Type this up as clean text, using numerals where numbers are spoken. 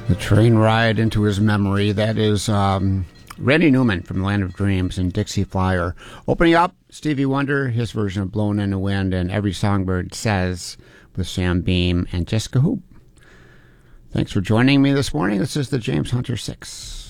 The train ride into his memory. That is Randy Newman from Land of Dreams and Dixie Flyer. Opening up, Stevie Wonder, his version of Blowin' in the Wind, and Every Songbird Says with Sam Beam and Jessica Hoop. Thanks for joining me this morning. This is the James Hunter 6.